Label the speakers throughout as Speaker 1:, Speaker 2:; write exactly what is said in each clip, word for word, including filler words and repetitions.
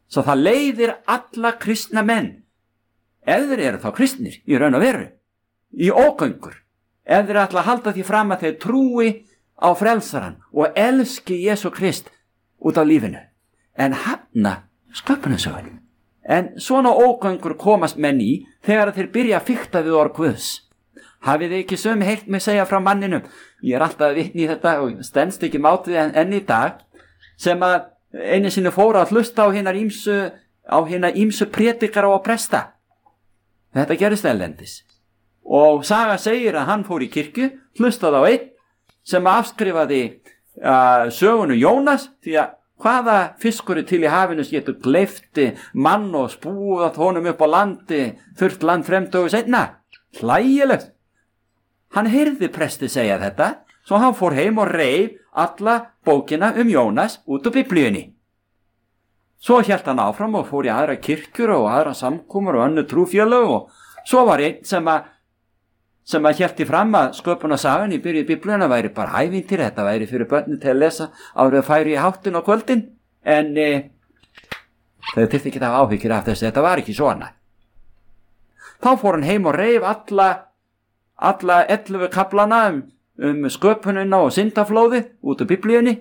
Speaker 1: Svo það leiðir alla kristna menn, ef þeir eru þá kristnir í raun og veru, í ógöngur, ef þeir ætla að halda því fram að þeir trúi á frelsaran og elski Jesú Krist út af lífinu, en hafna sköpunarsögunum. En svona ógöngur komast menn í þegar þeir byrja að fikta við orð Guðs. Hafið þið ekki sömu heyrt mig segja frá manninum, ég er alltaf að vitni í þetta og stenst ekki mátið en enn í dag, sem að einu sinni fóra að hlusta á hinar ýmsu, á hinar ýmsu prédikara og presta. Þetta gerist ellendis. Og saga segir að hann fór í kirkju, hlustaði á einn sem afskrifaði uh, sögunu Jónas, því að hvaða fiskur til í hafinu getur gleypti mann og spúað honum upp á landi, þurft land fremdögu seinna. Hlægilegt. Hann heyrði presti segja þetta, svo hann fór heim og reif alla bókina um Jónas út úr biblíunni. Svo hélt hann áfram og fór í aðra kirkjur og aðra samkomur og önnur trúfélög og svo var einn sem að sem að hélti fram að sköpunarsagan í byrju biblíuna væri bara ævintýri, þetta væri fyrir börnin til að lesa áður að færi í háttinn á kvöldin, en e, þau þyrfti ekki að hafa áhyggjur af þessu, þetta var ekki svona. Þá fór hann heim og reif alla alla ellefu kaflana um, um sköpunina og syndaflóði út úr biblíunni,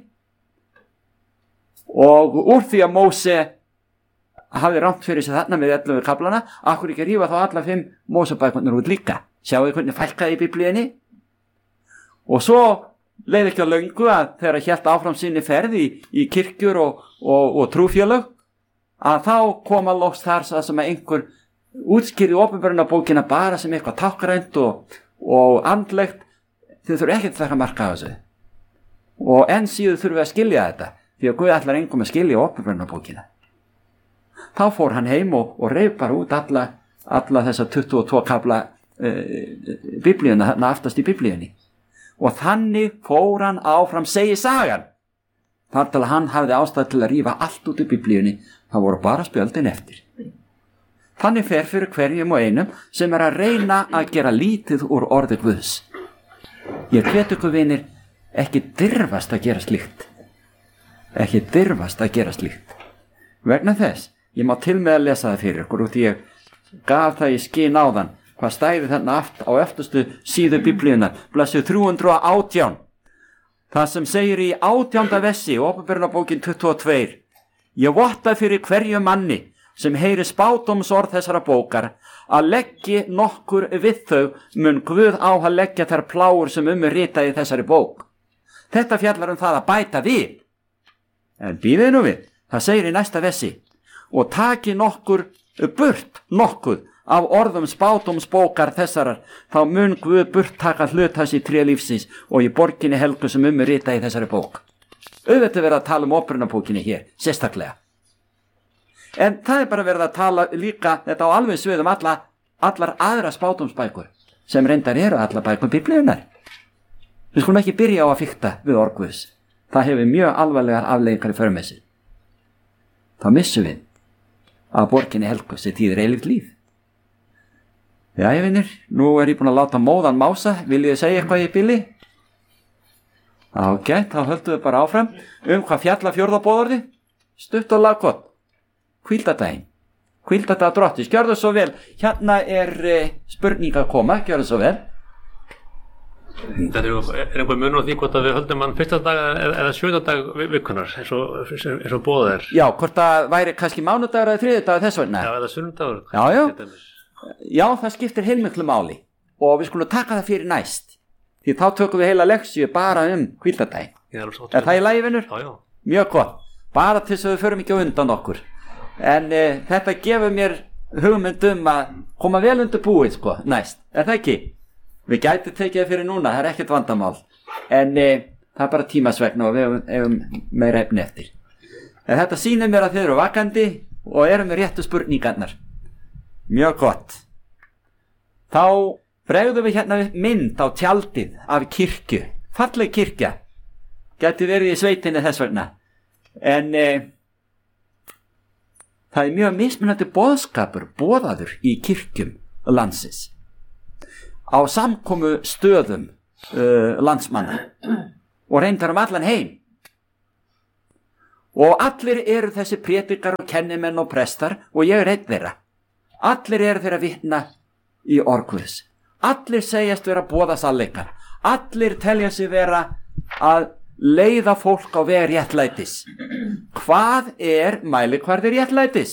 Speaker 1: og úr því að Móse hafði rangt fyrir sig þarna með ellefu kaflana, akkur ekki rífa þá alla fimm Mósebækurnar út líka. Sjáu hvernig fælkaði í biblíunni. Og svo leið ekki á löngu að þegar hélt áfram sinni ferði í, í kirkjur og, og, og trúfélög, að þá koma loks þar sem að einhver útskýrði opinberunarbókina bara sem eitthvað tákrænt og, og andlegt. Þau þurfa ekki að taka marka á þessu. Og enn síður þurfa að skilja þetta, því að Guð ætlar engum að skilja opinberunarbókina. Þá fór hann heim og, og reif bara út alla, alla þessa tuttugu og tvo kafla biblíuna, þarna aftast í biblíunni, og þannig fór hann áfram, segir sagan, þar til að hann hafði ástæð til að rífa allt út í biblíunni, það voru bara spjöldin eftir. Þannig fer fyrir hverjum og einum sem er að reyna að gera lítið úr orði Guðs. Ég hvet ykkur vinir, ekki dirfast að gera slíkt, ekki dirfast að gera slíkt, vegna þess, ég má til með að lesa það fyrir ykkur, og því ég gaf það í skyn áðan hvað stæði þarna aft á eftirstu síðu biblíunar, blaðsíðu þrjú hundruð og átján. Það sem segir í átjánda vessi, opinberunarbókin tuttugu og tvö, ég votta fyrir hverju manni sem heyri spádómsorð þessara bókar, að leggji nokkur við þau, mun Guð á að leggja þær plágur sem um er ritað í þessari bók. Þetta fjallar um það að bæta við. En bíðið nú við, það segir í næsta vessi, og taki nokkur burt nokkuð af orðum spádómsbókar þessarar, þá mun Guð burt taka hlut hans í tré lífsins og í borginni helgu sem um er ritað í þessari bók. Auðvitað verið að tala um opinberunarbókinni hér, sérstaklega. En það er bara verið að tala líka þetta á alveg svið um alla, allar aðra spádómsbækur, sem reyndar eru allar bækur biblíunar. Við skulum ekki byrja á að fikta við orð Guðs. Það hefur mjög alvarlegar afleiðingar í för með sér. Þá missum við að borginni helgu sem þýðir eilíft líf. Jæja vinir, nú er ég búin að láta móðan mása, viljið þið segja eitthvað í bili? Ok, þá höldum við bara áfram. Um hvað fjalla fjórðabóðorði? Stutt og laggott. Hvíldardaginn. Hvíldardag Drottins, gjörðu svo vel. Hérna er eh, spurning að koma, gjörðu svo vel.
Speaker 2: Þetta er, er einhver munur á því hvort að við höldum hann fyrsta dag eða, eða sjöunda dag vikunar, eins og, eins og boðið er.
Speaker 1: Já, hvort það væri kannski mánudagur eða þriðjudagur þess vegna.
Speaker 2: Já, eða sunnudagur.
Speaker 1: Já, já. Já, það skiptir heilmiklu máli og við skulum taka það fyrir næst, því þá tökum við heila leksíu bara um hvíldardaginn. Er það í lagi, vinur?
Speaker 2: Já, já.
Speaker 1: Mjög gott, bara til þess að við förum ekki á undan okkur. En e, þetta gefur mér hugmynd um að koma vel undir búið, sko, næst. Er það ekki? Við gætum tekið það fyrir núna, það er ekkert vandamál. En e, það er bara tímasvegna og við hefum, hefum meira efni eftir. En þetta sýnir mér að þið eru vakandi og eru með réttu spurningarnar. Mjög gott. Þá bregðum við hérna mynd á tjaldið af kirkju. Falleg kirkja. Gæti verið í sveitinni þess vegna. En e, það er mjög mismunandi boðskapur boðaður í kirkjum landsins. Á samkomu stöðum uh, landsmanna og reyndar um allan heim. Og allir eru þessi prédikar og kennimenn og prestar og ég er einn þeirra. Allir eru þeirra vitna í orð Guðs. Allir segjast vera að boða sannleika. Allir telja sig vera að leiða fólk á veg réttlætis. Hvað er mælikvarði réttlætis?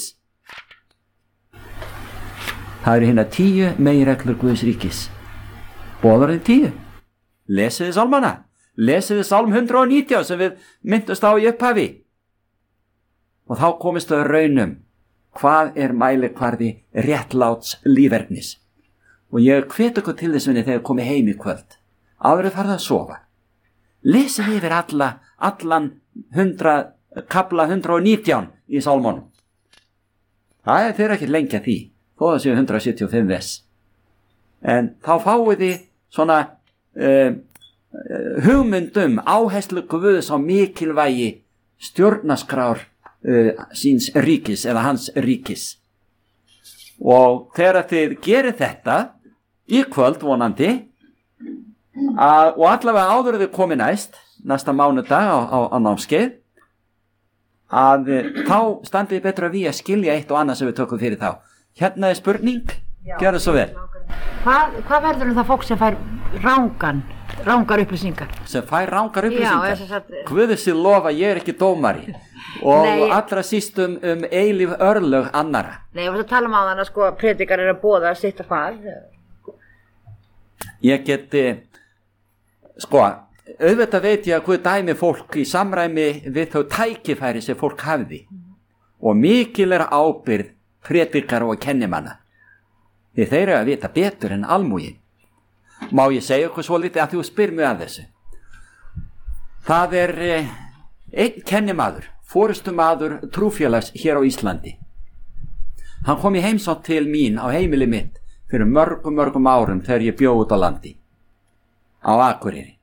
Speaker 1: Það eru hérna tíu meginreglur Guðs ríkis. Boðar þið tíu. Lesið þið sálmana. Lesið þið sálm hundrað og nítján sem við myndust á í upphafi. Og þá komist þau raunum. Hvað er mælikvarði réttláts lífernis? Og ég hvet okkur til þess vinni þegar komið heim í kvöld. Áður að fara að sofa. Lesið yfir alla, allan hundra, kapla hundrað og nítján í sálmónum. Það er þeirra ekki lengja því, þó það séu hundrað sjötíu og fimm vers. En þá fáið þið svona uh, hugmyndum áherslu Guðs á mikilvægi stjórnarskrár uh, síns ríkis eða hans ríkis. Og þegar þið gerir þetta í kvöld vonandi, að, og allavega áður þið komið næst, næsta mánudag á, á, á námskeið, að þá standið betur að við að skilja eitt og annað sem við tökum fyrir þá. Hérna er spurning, gjör það svo vel.
Speaker 3: Hvað, hvað verður um það fólk sem fær rángan, rángar upplýsingar?
Speaker 1: Sem fær rángar upplýsingar?
Speaker 3: Já, að...
Speaker 1: Guði sér lofa, ég er ekki dómari. Og
Speaker 3: Nei.
Speaker 1: allra síst um, um eilíf örlög annara.
Speaker 3: Nei, og þú tala um á þann að sko predikar er að boða að sitta far.
Speaker 1: Ég geti, sko, auðvitað veit ég að Guð dæmi fólk í samræmi við þau tækifæri sem fólk hafði. Og mikil er ábyrgð predikar og kennimanna. Því þeir eru að vita betur en almúgin. Má ég segja okkur svo litið að þú spyr mig að þessu. Það er eh, einn kennimaður, forystumaður trúfélags hér á Íslandi. Hann kom í heimsókn til mín á heimili mitt fyrir mörgum, mörgum árum þegar ég bjó út á landi, á Akureyri.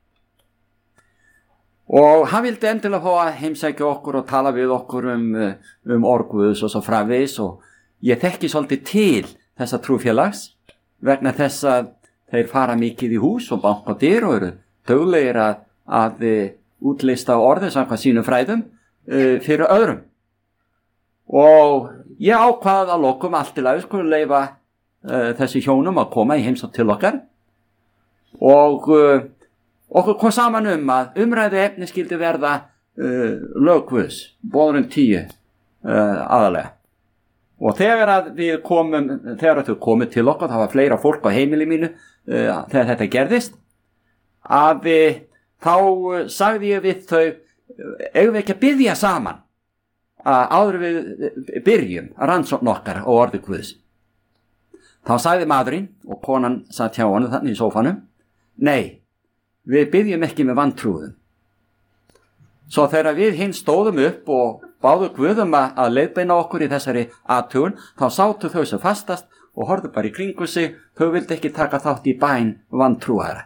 Speaker 1: Og hann vildi endilega fá að heimsækja okkur og tala við okkur um, um orguðs og svo framvegis, og ég þekki svolítið til þessa trúfélags vegna þess að þeir fara mikið í hús og banka á dyr og eru duglegir að, að útlista orðið samkvæmt sínum fræðum uh, fyrir öðrum. Og ég ákvað að lokum allt til að við skulum leyfa uh, þessi hjónum að koma í heimsókn til okkar, og uh, okkur kom saman um að umræðu efni skildi verða uh, lög Guðs, boðurinn tíu uh, aðalega. Og þegar að við komum, þegar að þau komið til okkar, það var fleira fólk á heimili mínu uh, þegar þetta gerðist, að við, þá uh, sagði ég við þau, eigum við ekki að biðja saman að áður við byrjum að rannsókn okkar og orði Guðs. Þá sagði maðurinn, og konan satt hjá hann þannig í sófanum, nei, við biðjum ekki með vantrúðum. Svo þegar við hinn stóðum upp og báðu Guðum að, að leiðbeina okkur í þessari athugun, þá sátu þau sem fastast og horfðu bara í kringu sig, þau vildi ekki taka þátt í bæn vantrúara.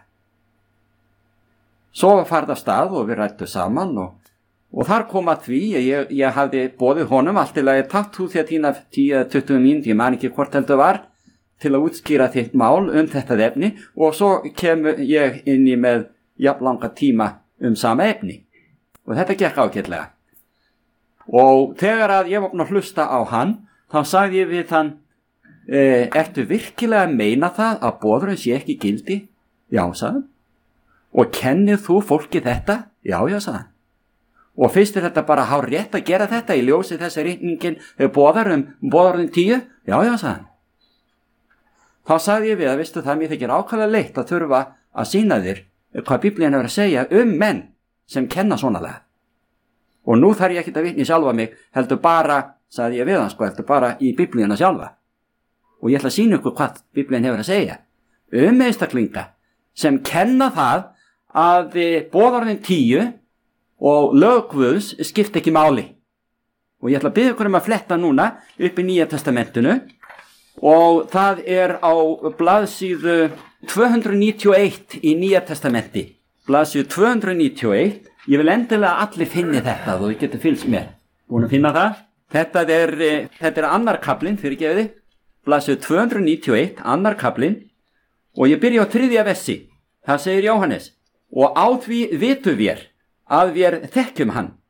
Speaker 1: Svo var farið af stað og við rættu saman, og, og þar kom að því, ég, ég hafði boðið honum allt til að ég tatt þú því að tína tíu til tuttugu mínútur, ég man ekki hvort heldur var, til að útskýra þitt mál um þetta efni, og svo kemur ég inn í með jafnlanga tíma um sama efni. Og þetta gekk ágætlega. Og þegar að ég var búinn að hlusta á hann, þá sagði ég við hann, e, ertu virkilega að meina það að boðurinn sé ekki gildi? Já, sagði hann. Og kennið þú fólki þetta? Já, já, sagði hann. Og finnst þér þetta bara hár rétt að gera þetta í ljósi þess að rigningin boðarum, boðarinn tíu? Já, já, sagði hann. Þá sagði ég við að, veistu það, mér þykir ákvæðlega leitt að þurfa að sýna þér hvað Biblían er að segja um menn sem kenna svona það. Og nú þarf ég ekki að vitna í sjálfa mig, heldur bara, sagði ég við hann, sko, heldur bara í Biblíuna sjálfa. Og ég ætla að sýna ykkur hvað Biblían hefur að segja. Um einstaklinga sem kenna það að boðarinn tíu og lög Guðs skipta ekki máli. Og ég ætla að biðja ykkur um að fletta núna upp í Nýja testamentinu, og það er á blaðsíðu tvö hundruð níutíu og eitt í Nýja testamenti. Blaðsíðu tvö hundruð níutíu og eitt. Ég vil endilega allir finni þetta og þið getur fylgst mér. Búin að finna það? Þetta er, þetta er annar kaplinn, fyrir gefiði. Blaðsíðu tvö hundruð níutíu og eitt, annar kaplinn. Og ég byrja á þriðja versi. Það segir Jóhannes. Og á því vitum við að við þekkjum hann.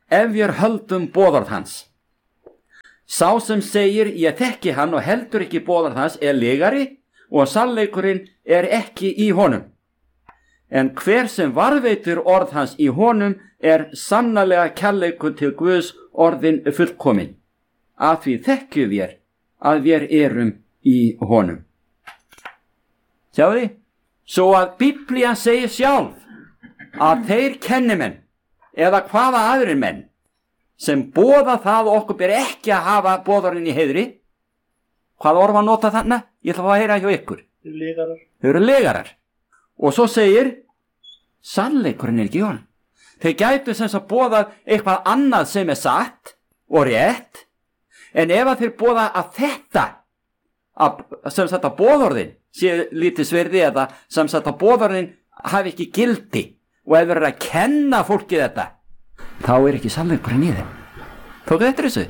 Speaker 1: ef við höldum boðorð hans. Sá sem segir ég þekki hann og heldur ekki boðorð hans er legari og sannleikurinn er ekki í honum. En hver sem varðveitir orð hans í honum er sannarlega kærleikur til Guðs orðin fullkomin. Að því þekkjum við að við erum í honum. Sjáðu því? Svo að Biblían segir sjálf að þeir kennimenn eða hvaða aðrir menn sem boða það og okkur ber ekki að hafa boðorðin í heiðri. Hvað orð var notað þarna? Ég ætla að fá að heyra hjá ykkur.
Speaker 4: Legarar.
Speaker 1: Þau eru legarar. Og svo segir sannleikurinn er ekki í honum. Þeir gætu sem að boða eitthvað annað sem er satt og rétt, en ef að þeir boða að þetta að, sem sagt að boðorðin sé lítið sverði eða sem sagt að boðorðin hafi ekki gildi og ef þeir eru að kenna fólki þetta, þá er ekki sannleikurinn í þeim. Tók þetta þessu?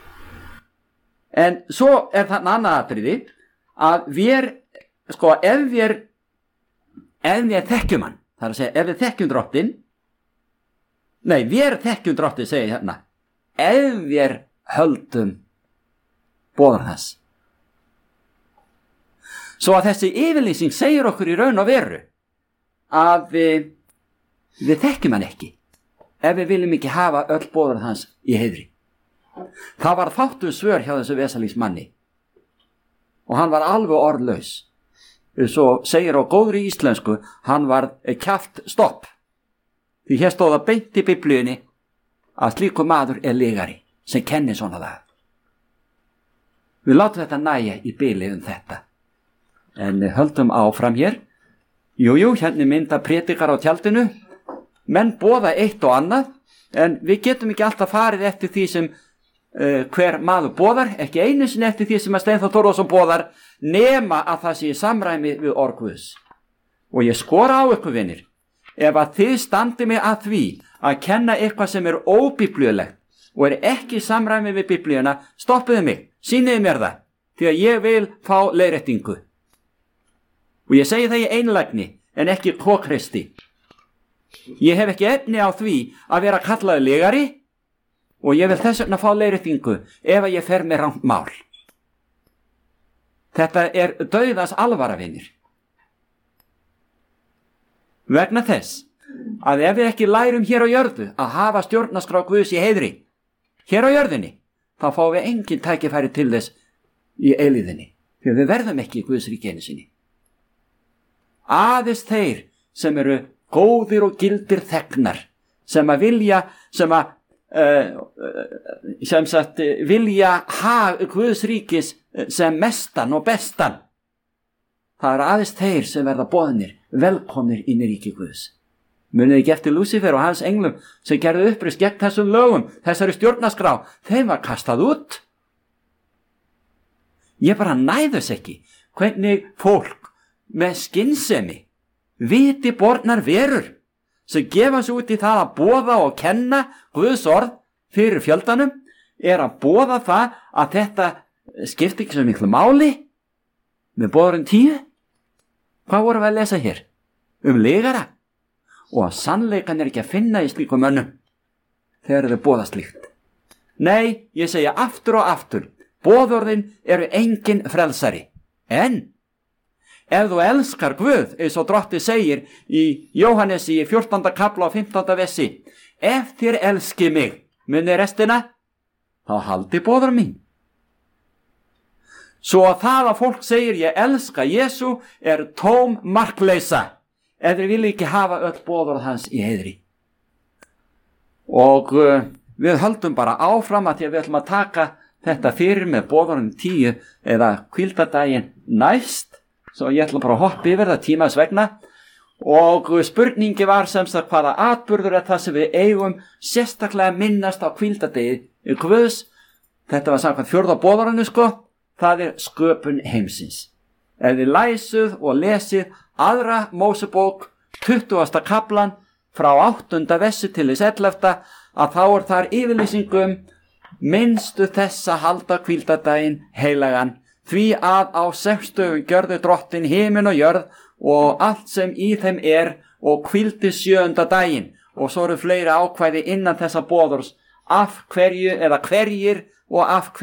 Speaker 1: En svo er þarna annað atriði að við, sko, ef við ef við þekkjum hann, það er að segja, ef við þekkjum drottin, nei, við þekkjum drottin, segir hérna, ef við höldum boðorð þess. Svo að þessi yfirlýsing segir okkur í raun og veru að við, við þekkjum hann ekki ef við viljum ekki hafa öll boðorð hans í heiðri. Það var fátt um svör hjá þessu vesalísmanni og hann var alveg orðlaus. Svo segir á góðri íslensku, hann var kjaft stopp. Því hér stóð að beint í Biblíunni að slíku maður er legari sem kennir svona það. Við látum þetta næja í bili um þetta. En höldum áfram hér. Jú, jú, hérna mynda predikar á tjaldinu. Menn boða eitt og annað, en við getum ekki alltaf farið eftir því sem uh, hver maður boðar, ekki einu sinni eftir því sem að Steinþór Þórðarson boðar, nema að það sé í samræmi við orð Guðs. Og ég skora á ykkur vinir, ef að þið standi mig að því að kenna eitthvað sem er óbiblíulegt og er ekki í samræmi við Biblíuna, stoppiðu mig, sýniðu mér það, því að ég vil fá leiðréttingu. Og ég segi það í einlægni, en ekki kokristi. Ég hef ekki efni á því að vera kallaður legari og ég vil þess vegna fá leiðréttingu ef að ég fer með rangt mál. Þetta er dauðans alvara, vinir. Vegna þess að ef við ekki lærum hér á jörðu að hafa stjórnarskrá Guðs í heiðri, hér á jörðinni, þá fáum við engin tækifæri til þess í eilíðinni, því við verðum ekki í Guðs ríki einu sinni. Aðeins þeir sem eru góðir og gildir þegnar, sem að vilja, sem að uh, sem sagt vilja hag Guðs ríkis sem mestan og bestan, það er aðeins þeir sem verða boðnir, velkomnir inn í ríki Guðs. Munið ekki eftir Lúsífer og hans englum sem gerðu uppreist gegn þessum lögum, þessari stjórnarskrá, þeim var kastað út. Ég bara næðus ekki hvernig fólk með skynsemi, viti bornar verur sem gefa sig út í það að boða og kenna Guðs orð fyrir fjöldanum, er að boða það að þetta skiptir ekki svo miklu máli með boðorðin tíu. Hvað vorum við að lesa hér? Um legara. Og að sannleikan er ekki að finna í slíkum mönnum þegar þau boða slíkt. Nei, ég segja aftur og aftur, boðorðin eru engin frelsari. En ef þú elskar Guð, eins og drottið segir í Jóhannesi í fjórtánda kapla og fimmtánda versi, ef þér elski mig, munið restina, þá haldi boðorð mín. Svo að það að fólk segir ég elska Jesú er tóm markleysa, ef þeir vilja ekki hafa öll boðorð hans í heiðri. Og uh, við höldum bara áfram að því að við ætlum að taka þetta fyrir með boðorðin tíu eða hvíldardaginn næst. Svo ég ætla bara að hoppa yfir það tímas vegna og spurningi var sem sagt hvaða atburður er það sem við eigum sérstaklega minnast á hvíldardegi Guðs. Þetta var samkvæmt fjórða boðorðinu, sko, það er sköpun heimsins. Ef þið læsuð og lesið aðra Mósebók tuttugasta kaplan frá áttunda versi til þess ellefta, að þá er þar yfirlýsingum minnstu þess að halda hvíldardaginn heilagan, því að á sex dögum gjörði drottin himin og jörð og allt sem í þeim er og hvíldi sjöunda daginn og svo eru fleiri ákvæði innan þessa boðorðs af hverju eða hverjir og af hverju